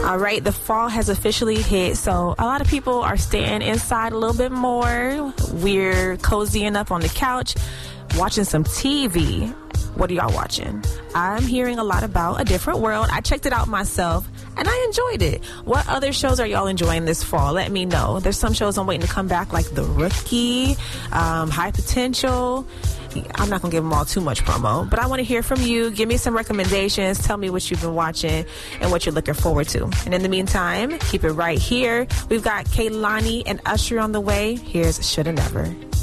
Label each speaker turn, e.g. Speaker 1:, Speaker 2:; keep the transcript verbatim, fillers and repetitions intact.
Speaker 1: All right, the fall has officially hit, so a lot of people are staying inside a little bit more. We're cozying up on the couch, watching some T V. What are y'all watching? I'm hearing a lot about A Different World. I checked it out myself, and I enjoyed it. What other shows are y'all enjoying this fall? Let me know. There's some shows I'm waiting to come back, like The Rookie, um, High Potential. I'm not going to give them all too much promo, but I want to hear from you. Give me some recommendations. Tell me what you've been watching and what you're looking forward to. And in the meantime, keep it right here. We've got Kehlani and Usher on the way. Here's Shoulda Never.